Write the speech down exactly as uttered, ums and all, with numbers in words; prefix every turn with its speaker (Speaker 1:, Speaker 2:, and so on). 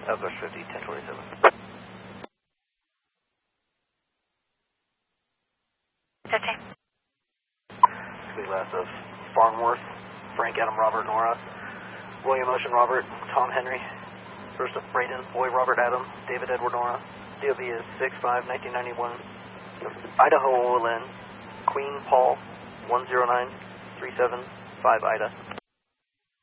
Speaker 1: Southwest fifty, ten twenty-seven.
Speaker 2: fifty.
Speaker 1: Sweet last of Farmworth, Frank Adam Robert Nora, William Ocean Robert, Tom Henry, first of Braden, Boy Robert Adam, David Edward Nora. D O B is six five nineteen ninety-one. Idaho O L N, Queen Paul, one zero nine three seven five Ida.